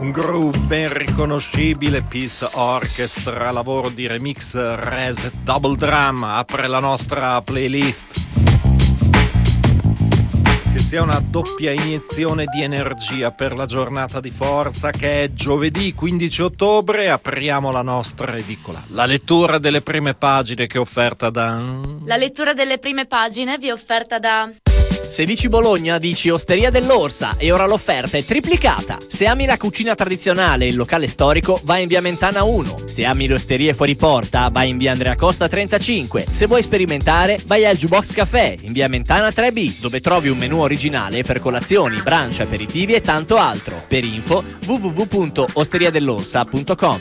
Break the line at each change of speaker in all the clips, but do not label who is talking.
Un groove ben riconoscibile, Peace Orchestra, lavoro di remix Reset Double Drum, apre la nostra playlist. Che sia una doppia iniezione di energia per la giornata di forza che è giovedì 15 ottobre, apriamo la nostra edicola. La lettura delle prime pagine che è offerta da...
La lettura delle prime pagine vi è offerta da...
Se dici Bologna, dici Osteria dell'Orsa e ora l'offerta è triplicata. Se ami la cucina tradizionale e il locale storico, vai in via Mentana 1. Se ami le osterie fuori porta, vai in via Andrea Costa 35. Se vuoi sperimentare, vai al Jukebox Café in via Mentana 3B, dove trovi un menù originale per colazioni, brunch, aperitivi e tanto altro. Per info www.osteriadell'orsa.com.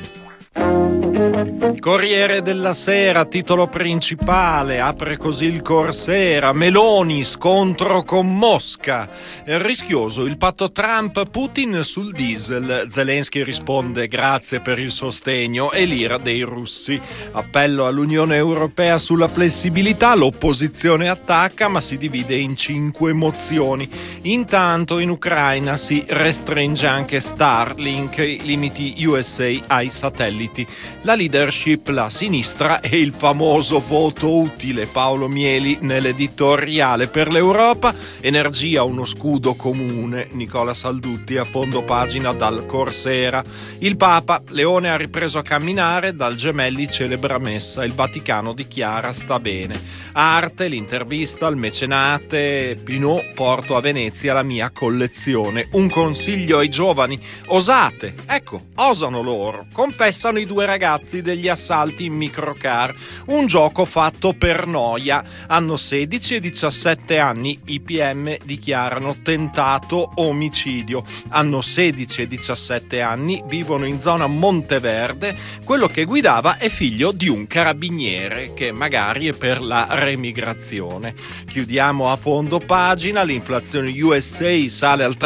Corriere della Sera, titolo principale, apre così il Corsera. Meloni, scontro con Mosca. Rischioso il patto Trump-Putin sul diesel. Zelensky risponde grazie per il sostegno e l'ira dei russi. Appello all'Unione Europea sulla flessibilità, l'opposizione attacca ma si divide in 5 mozioni. Intanto in Ucraina si restringe anche Starlink, limiti USA ai satelliti. La leadership, la sinistra e il famoso voto utile. Paolo Mieli nell'editoriale per l'Europa. Energia, uno scudo comune. Nicola Saldutti a fondo pagina dal Corsera. Il Papa, Leone ha ripreso a camminare, dal Gemelli celebra messa, il Vaticano dichiara sta bene. Arte, l'intervista al mecenate, Pinot, porto a Venezia la mia collezione. Un consiglio ai giovani, osate, ecco, osano loro, confessano i 2 ragazzi degli assalti in microcar, un gioco fatto per noia. Hanno 16 e 17 anni, i PM dichiarano tentato omicidio. Hanno 16 e 17 anni, vivono in zona Monteverde, quello che guidava è figlio di un carabiniere che magari è per la remigrazione. Chiudiamo a fondo pagina, l'inflazione USA sale al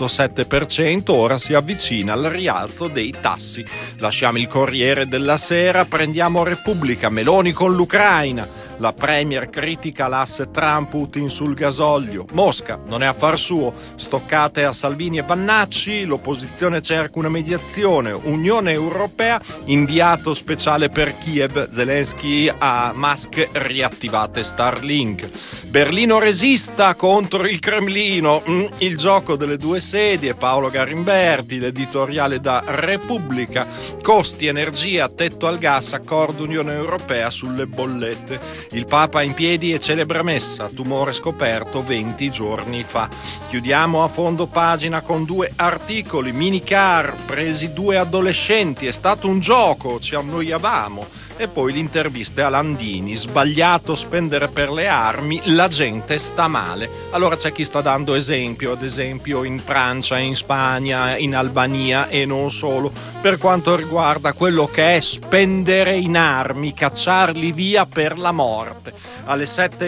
3,7%, ora si avvicina al rialzo dei tassi. Lasciamo il Corriere della Sera, prendiamo Repubblica, Meloni con l'Ucraina. La premier critica l'asse Trump-Putin sul gasolio. Mosca non è affar suo, stoccate a Salvini e Vannacci, l'opposizione cerca una mediazione. Unione Europea, inviato speciale per Kiev, Zelensky a Musk, riattivate Starlink. Berlino resista contro il Cremlino, il gioco delle 2 sedie, Paolo Garimberti, l'editoriale da Repubblica. Costi, energia, tetto al gas, accordo Unione Europea sulle bollette. Il Papa in piedi e celebra messa, tumore scoperto 20 giorni fa. Chiudiamo a fondo pagina con 2 articoli. Minicar, presi 2 adolescenti, è stato un gioco, ci annoiavamo. E poi l'intervista a Landini, sbagliato spendere per le armi, la gente sta male. Allora c'è chi sta dando esempio, ad esempio in Francia, in Spagna, in Albania e non solo, per quanto riguarda quello che è spendere in armi, cacciarli via per la morte. Alle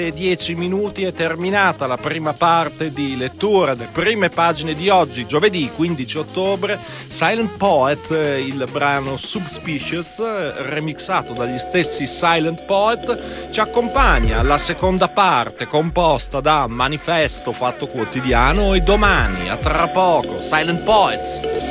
7:10 è terminata la prima parte di lettura delle prime pagine di oggi, giovedì 15 ottobre. Silent Poet, il brano Subspecies, remixato dagli stessi Silent Poet, ci accompagna alla seconda parte composta da Manifesto, Fatto Quotidiano e Domani. A tra poco, Silent Poets.